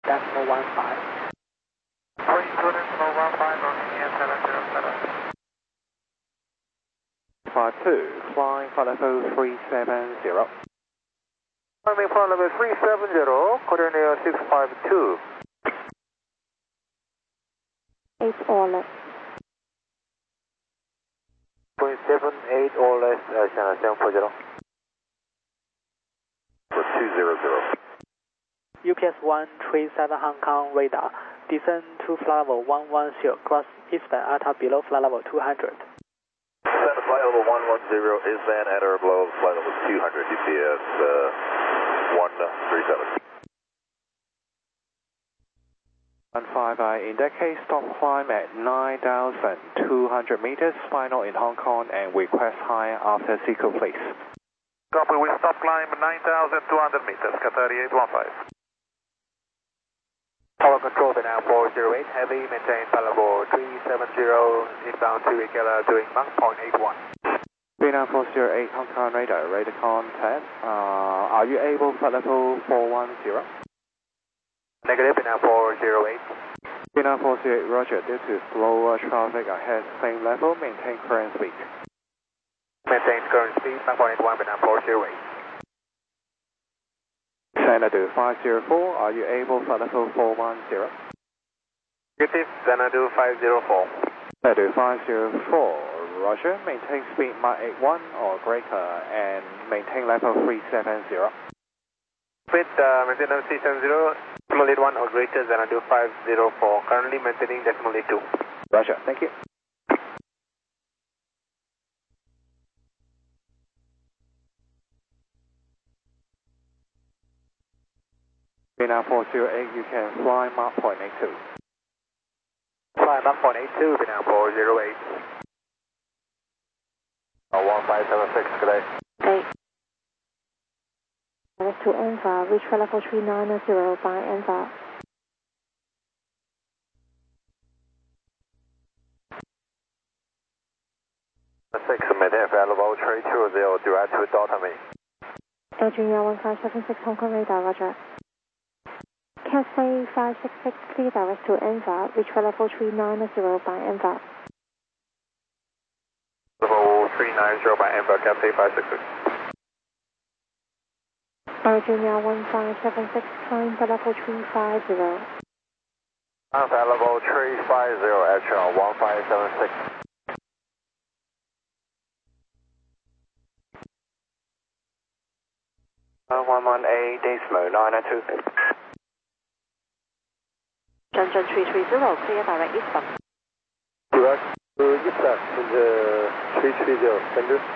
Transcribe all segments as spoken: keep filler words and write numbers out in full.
decimal one five. three two decimal one five, Romania seven zero seven. five two, flying flight level three seven zero. Climbing flight level three seven zero, coordinate six five two. eight or less. point seven eight or less, uh, China seven four zero. For two zero zero. U P S one three seven Hong Kong radar, descend to flight level one one zero, cross eastbound at or below flight level two hundred. Descend to flight level one one zero, eastbound at or below flight level two hundred, U P S uh, one three seven. one five, uh, in that case, stop climb at nine thousand two hundred meters, final in Hong Kong, and request high after sequel, please. Copy, we stop climb nine thousand two hundred meters, K thirty-eight one five. Tower control, now four zero eight, heavy, maintain flight level three seven zero, inbound to Ikela doing Mach point eight one. three nine four zero eight Hong Kong radar, radar contact. Uh, are you able flight level four one zero? Negative, now four zero eight. three nine four zero eight, roger, due to slower traffic ahead, same level, maintain current speed. Maintain current speed, Mach point eight one, now four zero eight. Center to five zero four, are you able flight level four one zero? Negative, Xanadu five zero four. Center to five zero four, roger, maintain speed Mach eight one or greater and maintain level three seven zero. Speed, uh, maintain level three seven zero, decimal eight one or greater, Xanadu five zero four, currently maintaining decimal eight two. Roger, thank you. three nine four zero eight, you can fly Mach point eight two. Fly Mach point eight two, now four zero eight. Uh, one five seven six, good day. eight. Direct to Enva, reach flight level three nine zero by Enva. six, maintain flight level three two zero, direct to Delta Me. Adrian one five seven six Hong Kong radar, roger. Cathay five six six, clear direct to Enva, reach flight level three nine zero by Enva. Level three nine zero by Enva, Cathay five six six. Virginia one five seven six, climb flight level three five zero. Flight level three five zero, actual one five seven six. one one eight, decimal nine nine two. Shenzhen three three zero, clear direct eastbound. Direct to eastbound in the three three zero, thank you.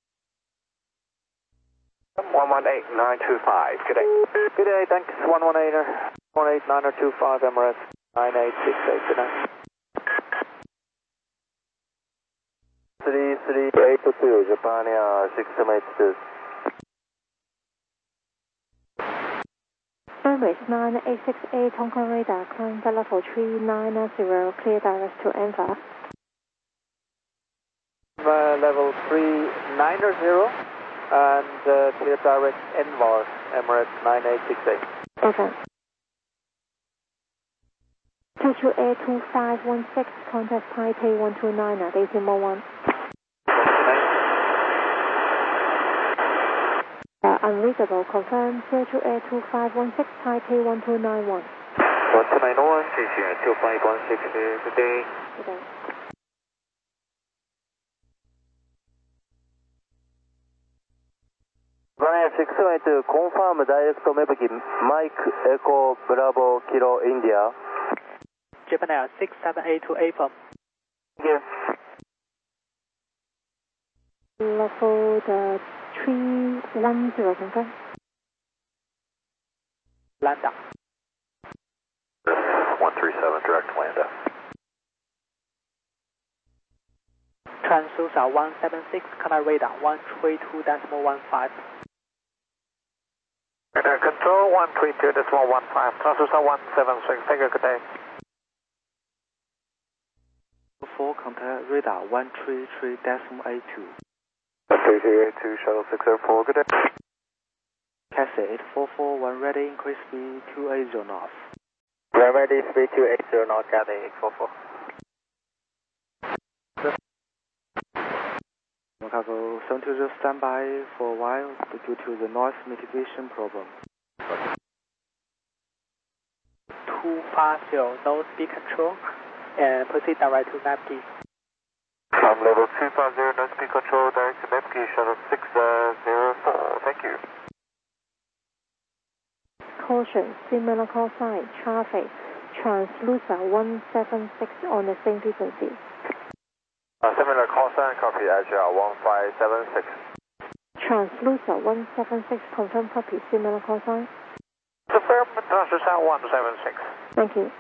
one one eight nine two five, good day. Good day, thanks. one one eight, one eight nine two five, Emirates nine eight six eight, good night. three three eight two, Japan Air six seven eight two. Emirates nine eight six eight Hong Kong radar, climb flight level three nine zero, clear direct to Enva. Uh, level three nine zero and uh, clear direct Enva, Emirates nine eight six eight. Okay. T two A two five one six, contact Taipei one two nine, decimal one. Uh, unreadable, confirm T two A two five one six, Taipei one two nine one. one two nine one, two five one six, good day. Good day. Runway six seven eight, confirm direct Mebaki, Mike Echo Bravo Kilo India. Japan Air six seven eight to April. Thank you. Level the three one zero, confirm. Lambda. one three seven, direct Lambda. Transducer one seven six, contact radar one three two decimal one five. Radar control one three two decimal one five, transducer one seven six, thank you, good day. four, contact radar one three three decimal eight two. three three eight two, shuttle six zero four, good day. Cathay eight four four one, ready, increase speed two eighty knots. Remedy three two eight zero North Cathay eight four four. Chicago seven two zero, stand by for a while due to the noise mitigation problem. two five zero, no speed control, and proceed direct to Navki. Climb level two five zero, no speed control, direct to Navki, shuttle six zero four, thank you. Caution, similar call sign, traffic, translucent one seven six on the same frequency. Uh, similar call sign, copy Azure one five seven six. Translucent one seven six, confirm copy, similar call sign. Confirm, Translucent one seven six. Thank you.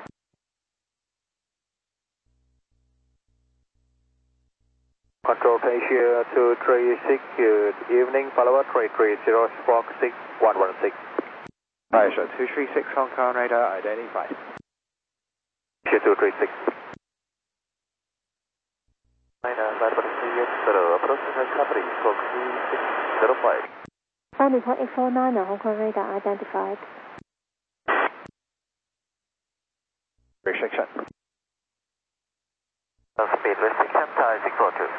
Control Asia two three six, good evening, follower three three zero, Spark six one one six. Asia two three six, Hong Kong radar identified. Asia two three six. Approaching recovery, Fox six zero five. Omicron eight four nine, Hong Kong radar identified. Restriction. Speed restriction, Thai six four two.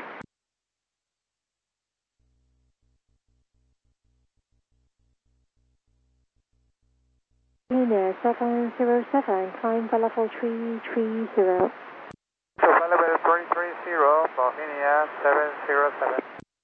Linear seven zero seven, climb by level three three zero. So level three three zero, Bohemia seven zero seven.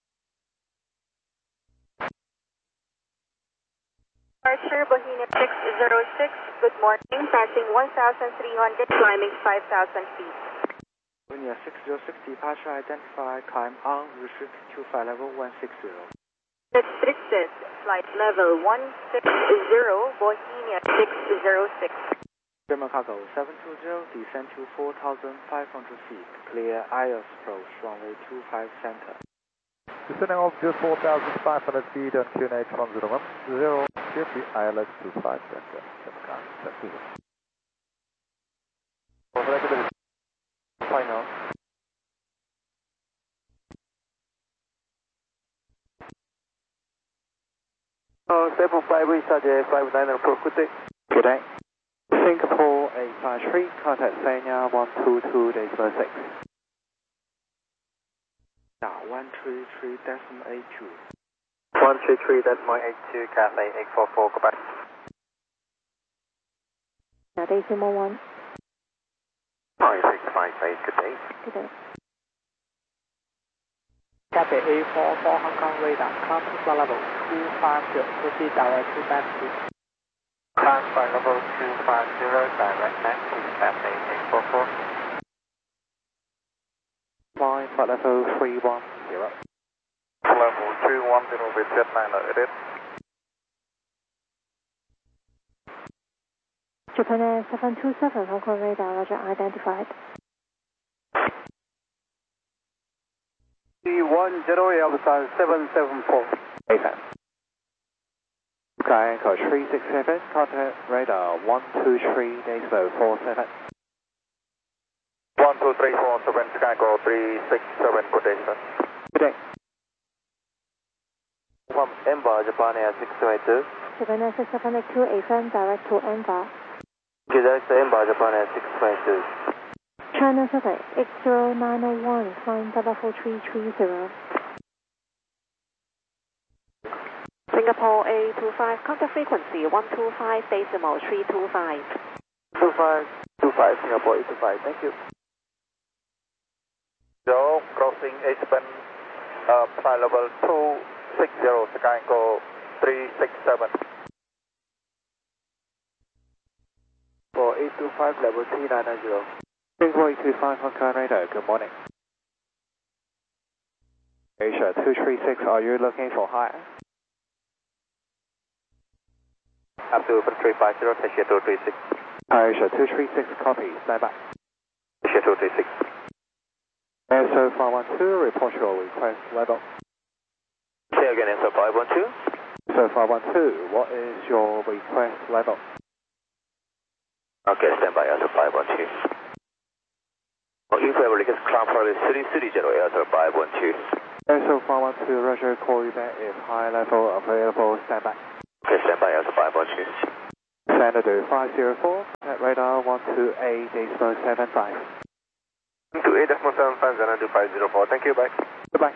Departure Bohemia six zero six, good morning, passing one thousand three hundred, climbing five thousand feet. Linear six zero six, departure identified, climb on, restrict to flight level one six zero. Restricted, flight level one six zero, Bohemia six zero six. German cargo seven two zero, descend to four thousand five hundred feet, clear I L S approach, runway two five center. Descending altitude four thousand five hundred feet on Q N H one zero one zero, fifty I L S two five center. German cargo seven two zero. Final. Oh, seven five, we started five nine approach, good day. Good day. Singapore eight five three, contact Sanya one two two decimal six. Yeah, one three three decimal eight two. one three three decimal eight two, Cathay eight four four, goodbye. Yeah, decimal one. Five six five eight, good day. Good day. Cathay eight four four, Hong Kong radar, climb to flight level two five zero, proceed direct to Navki. Climb flight level two five zero, direct Navki, Cathay eight four four. Flying flight level three one zero. Level three one zero with jetliner, it is. Japan Air seven two seven, Hong Kong radar, roger, identified. C one zero, Elbasan seven seven four. A F A M. Sky Echo three six seven, contact radar one two three decimal four seven. one two three four seven, Sky Echo three six seven, good day, sir. Good day. From Emba, Japan Air six two eight two. Japan Air six seven eight two, A F M, direct to Emba. Okay, that's Emba, Japan Air six two eight two. China seven eight zero nine zero one, climb by level three three zero. Singapore A two five, contact frequency one two five decimal three two five. two five two five, Singapore A two five, thank you. So, crossing H-band, uh, flight level two six zero, Sky Echo three six seven. For eight two five, level three nine nine zero. Singapore eight two five, Hong Kong radar, good morning. Asia two three six, are you looking for higher? Up to three five zero, Asia two three six. Asia two three six, copy, stand by. Asia two three six. Air so five one two, report your request level. Say again, answer five one two. So five one two, what is your request level? Okay, stand by, answer five one two. Oh, if you ever get climb for the three three zero, answer five one two. Air so five one two, Roger, call you back if high level available, stand by. Okay, stand by, answer five one two. So Center to five zero four, at radar one two eight decimal seven five. one two eight decimal seven five, Center to five zero four. Thank you, bye. Goodbye.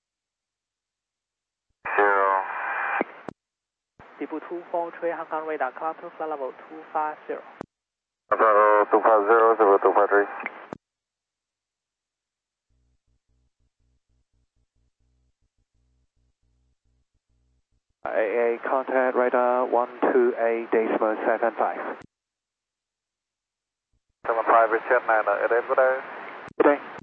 Zero. People two four three Hong Kong radar, climb to flight level two five zero. Level two five zero, zero two five three. A A contact radar one two eight decimal seven five. seven five, Richard nine, uh, it is, good day. Good day.